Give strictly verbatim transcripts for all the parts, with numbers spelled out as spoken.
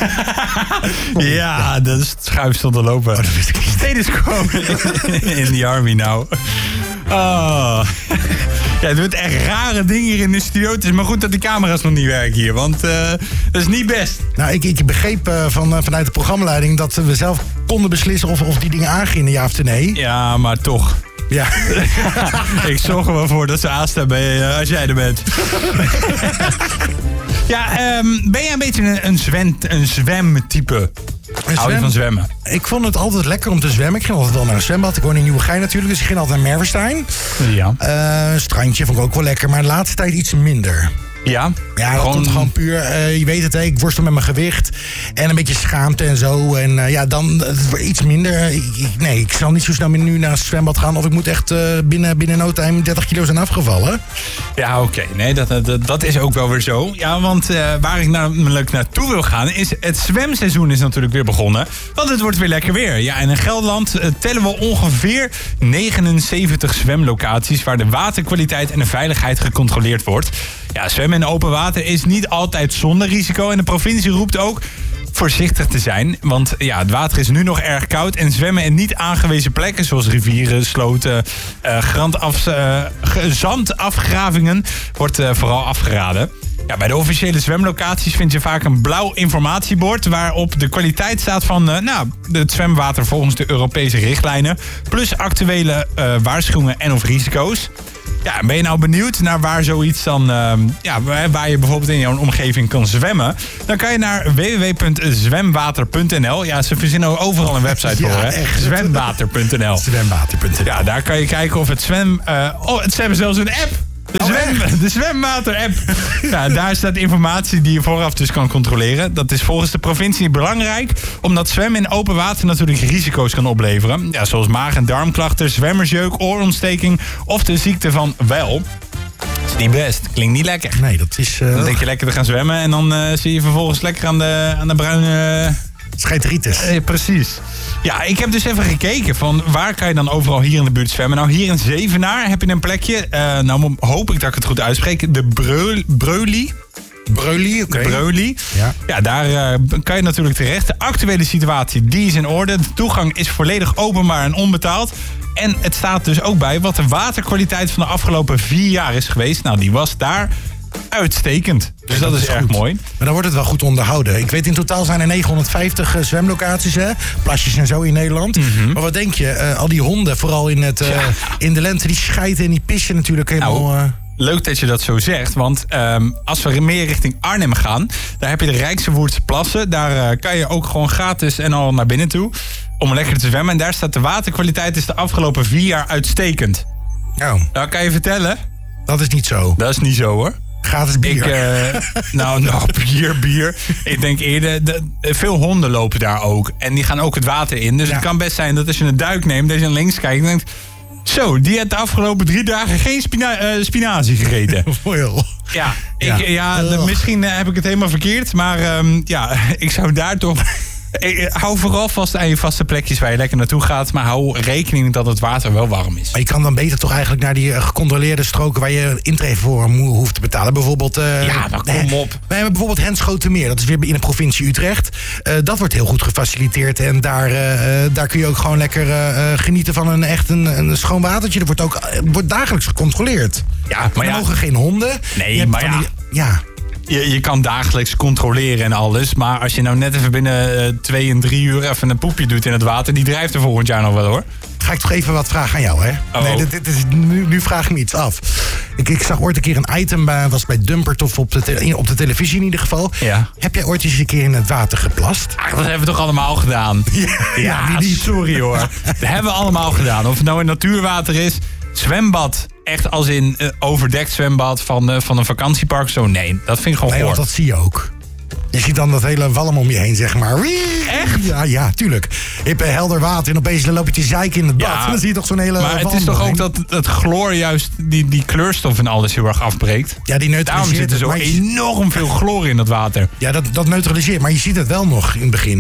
Ja, dat is het schuifsel te lopen. Oh, dat wist ik niet. Stethoscoop in the army nou. Oh. Ja, het wordt echt rare dingen hier in de studio. Het is maar goed dat die camera's nog niet werken hier, want uh, dat is niet best. Nou, ik, ik begreep uh, van, uh, vanuit de programmaleiding dat we zelf konden beslissen of, of die dingen aangingen, ja of nee. Ja, maar toch. Ja. Ik zorg er wel voor dat ze aanstaan bij, uh, als jij er bent. Ja, um, ben jij een beetje een, een, zwem, een zwemtype? Een Hou je van zwemmen? Ik vond het altijd lekker om te zwemmen. Ik ging altijd wel naar een zwembad. Ik woon in Nieuwegein natuurlijk, dus ik ging altijd naar Merwestein. Ja. Uh, strandje vond ik ook wel lekker, maar de laatste tijd iets minder. Ja? Ja, dat gewoon... komt gewoon puur, uh, je weet het, hè, ik worstel met mijn gewicht. En een beetje schaamte en zo. En uh, ja, dan het wordt iets minder. Ik, ik, nee, ik zal niet zo snel meer nu naar een zwembad gaan. Of ik moet echt uh, binnen, binnen no time dertig kilo zijn afgevallen. Ja, oké. Okay. Nee, dat, dat, dat is ook wel weer zo. Ja, want uh, waar ik namelijk naartoe wil gaan is... het zwemseizoen is natuurlijk weer begonnen. Want het wordt weer lekker weer. Ja, en in Gelderland uh, tellen we ongeveer negenenzeventig zwemlocaties... waar de waterkwaliteit en de veiligheid gecontroleerd wordt. Ja, zwemmen in open water is niet altijd zonder risico. En de provincie roept ook voorzichtig te zijn. Want ja, het water is nu nog erg koud. En zwemmen in niet aangewezen plekken zoals rivieren, sloten, uh, grandaf, uh, zandafgravingen wordt uh, vooral afgeraden. Ja, bij de officiële zwemlocaties vind je vaak een blauw informatiebord... waarop de kwaliteit staat van uh, nou, het zwemwater volgens de Europese richtlijnen... plus actuele uh, waarschuwingen en of risico's. Ja, ben je nou benieuwd naar waar zoiets dan... Uh, ja, waar je bijvoorbeeld in jouw omgeving kan zwemmen... dan kan je naar w w w punt zwemwater punt n l. Ja, ze verzinnen overal een website ja, voor, hè? Echt. zwemwater punt n l. zwemwater punt n l. Ja, daar kan je kijken of het zwem... Uh, oh, ze hebben zelfs een app! De, zwem, de zwemwater-app. Ja, daar staat informatie die je vooraf dus kan controleren. Dat is volgens de provincie belangrijk... omdat zwemmen in open water natuurlijk risico's kan opleveren. Ja, zoals maag- en darmklachten, zwemmersjeuk, oorontsteking... of de ziekte van Weil. Dat is niet best. Klinkt niet lekker. Nee, dat is... Uh... Dan denk je lekker te gaan zwemmen... en dan uh, zie je vervolgens lekker aan de, aan de bruine... Uh... Scheitritis. Eh, precies. Ja, ik heb dus even gekeken van waar kan je dan overal hier in de buurt zwemmen. Nou, hier in Zevenaar heb je een plekje. Uh, nou, hoop ik dat ik het goed uitspreek. De Breul, Breuly. Breuly, oké. Okay. Breuly. Ja. Ja, daar uh, kan je natuurlijk terecht. De actuele situatie, die is in orde. De toegang is volledig openbaar en onbetaald. En het staat dus ook bij wat de waterkwaliteit van de afgelopen vier jaar is geweest. Nou, die was daar... uitstekend. Dus ja, dat, dat is, is erg mooi. Maar dan wordt het wel goed onderhouden. Ik weet, in totaal zijn er negenhonderdvijftig uh, zwemlocaties, hè? Plasjes en zo in Nederland. Mm-hmm. Maar wat denk je? Uh, al die honden, vooral in, het, uh, ja. in de lente, die schijten en die pissen natuurlijk helemaal... Nou, uh... leuk dat je dat zo zegt. Want um, als we meer richting Arnhem gaan... daar heb je de Rijksewoerdse plassen. Daar uh, kan je ook gewoon gratis en al naar binnen toe... om lekker te zwemmen. En daar staat de waterkwaliteit is de afgelopen vier jaar uitstekend. Oh. Nou, kan je vertellen? Dat is niet zo. Dat is niet zo, hoor. Gratis bier. Ik, uh, nou, nou, bier, bier. Ik denk eerder, de, veel honden lopen daar ook. En die gaan ook het water in. Dus ja. Het kan best zijn dat als je een duik neemt, dat je naar links kijkt en denkt... Zo, die heeft de afgelopen drie dagen geen spina- uh, spinazie gegeten. Foil. Ja, ik, ja. ja de, misschien uh, heb ik het helemaal verkeerd. Maar um, ja, ik zou daar toch... Hou vooral vast aan je vaste plekjes waar je lekker naartoe gaat. Maar hou rekening dat het water wel warm is. Maar je kan dan beter toch eigenlijk naar die gecontroleerde stroken... waar je intree voor hoeft te betalen. Bijvoorbeeld... Uh, ja, maar kom op. Wij hebben bijvoorbeeld Henschotermeer. Dat is weer in de provincie Utrecht. Uh, dat wordt heel goed gefaciliteerd. En daar, uh, daar kun je ook gewoon lekker uh, genieten van een echt een, een schoon watertje. Dat wordt ook wordt dagelijks gecontroleerd. Ja, maar er ja. mogen geen honden. Nee, maar ja. Die, ja. Je, je kan dagelijks controleren en alles. Maar als je nou net even binnen uh, twee en drie uur even een poepje doet in het water... die drijft er volgend jaar nog wel, hoor. Ga ik toch even wat vragen aan jou, hè? Oh. Nee, dit, dit is, nu, nu vraag ik me iets af. Ik, ik zag ooit een keer een item, bij, was bij Dumpert of op de, te, op de televisie in ieder geval. Ja. Heb jij ooit eens een keer in het water geplast? Ach, dat hebben we toch allemaal gedaan? Ja, ja, ja die, sorry hoor. Dat hebben we allemaal gedaan. Of het nou in natuurwater is, zwembad... Echt als in uh, overdekt zwembad van, uh, van een vakantiepark. Zo, nee, dat vind ik gewoon nee, goor. Dat zie je ook. Je ziet dan dat hele walm om je heen, zeg maar. Echt? Ja, ja, tuurlijk. Je hebt helder water en opeens loop je te zeiken in het bad. Ja, en dan zie je toch zo'n hele maar het is toch ook dat het chloor juist die, die kleurstof en alles heel erg afbreekt? Ja, die neutraliseert. Daarom zit er zo je... enorm veel chloor in dat water. Ja, dat, dat neutraliseert. Maar je ziet het wel nog in het begin.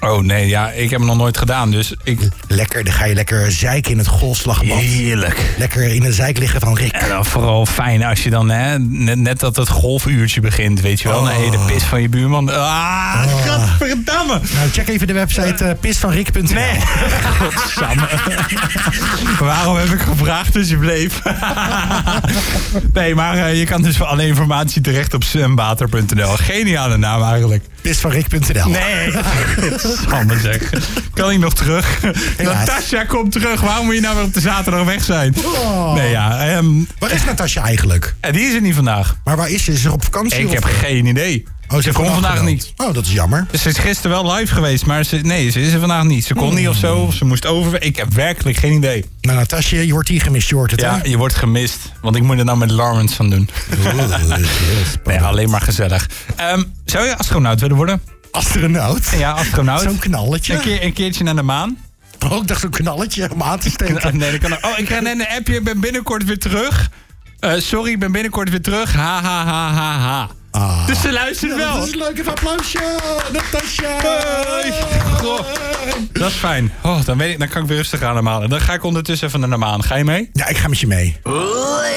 Oh nee, ja, ik heb hem nog nooit gedaan, dus ik... Lekker, dan ga je lekker zeiken in het golfslagbad. Heerlijk. Lekker in de zeik liggen van Rick. En dan vooral fijn als je dan, hè, net, net dat het golfuurtje begint, weet je wel. Oh. Nee, de pis van je buurman. Ah, Oh. gadverdamme. Nou, check even de website uh, pisvanrik punt n l. Nee. Godsamme. Waarom heb ik gevraagd dus je bleef? Nee, maar uh, je kan dus voor alle informatie terecht op zwembater punt n l. Geniale naam eigenlijk. pisvanrik punt n l. Nee, Samme zeg. Kan ik nog terug? Helaas. Natasja, kom terug. Waarom moet je nou weer op de zaterdag weg zijn? Oh. Nee, ja. Um, Waar is Natasja eigenlijk? die is er niet vandaag. Maar waar is ze? Is ze op vakantie? Ik of? heb geen idee. Oh, Ze kon vandaag afgebeld. niet. Oh, dat is jammer. Ze is gisteren wel live geweest, maar ze, nee, ze is er vandaag niet. Ze kon Hmm. niet of zo, of ze moest over. Ik heb werkelijk geen idee. Nou, Natasja, je wordt hier gemist, je hoort het, Ja, hè? je wordt gemist, want ik moet er nou met Lawrence van doen. Oeh, dat is heel Nee, spannend. alleen maar gezellig. Um, zou je astronaut willen worden? Astronaut? Ja, astronaut. Zo'n knalletje. Een, keer, een keertje naar de maan. Oh, ik dacht zo'n knalletje om aan te steken. Nee, dat kan ook. Oh, ik krijg net een appje. Ik ben binnenkort weer terug. Uh, sorry, ik ben binnenkort weer terug. Ha, ha, ha, ha, ha. Ah. Dus ze luistert wel. Dat is leuk, een applausje. Natasja. Hey. Goh. Dat is fijn. Oh, dan, weet ik, dan kan ik weer rustig aan de maan. Dan ga ik ondertussen even naar de maan. Ga je mee? Ja, ik ga met je mee.